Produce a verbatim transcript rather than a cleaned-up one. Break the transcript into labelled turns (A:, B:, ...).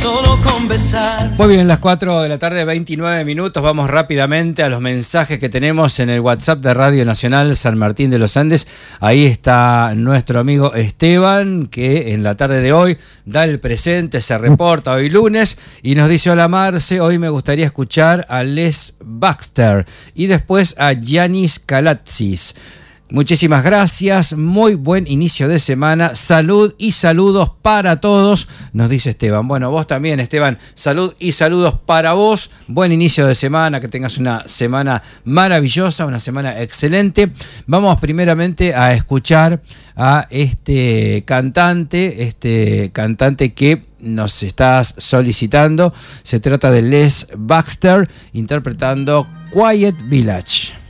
A: solo con besar.
B: Muy bien, las cuatro de la tarde, veintinueve minutos. Vamos rápidamente a los mensajes que tenemos en el WhatsApp de Radio Nacional San Martín de los Andes. Ahí está nuestro amigo Esteban, que en la tarde de hoy da el presente, se reporta hoy lunes y nos dice: hola Marce, hoy me gustaría escuchar a Les Baxter y después a Yanis Kalatsis. Muchísimas gracias, muy buen inicio de semana, salud y saludos para todos, nos dice Esteban. Bueno, vos también, Esteban, salud y saludos para vos, buen inicio de semana, que tengas una semana maravillosa, una semana excelente. Vamos primeramente a escuchar a este cantante, este cantante que nos estás solicitando. Se trata de Les Baxter interpretando Quiet Village.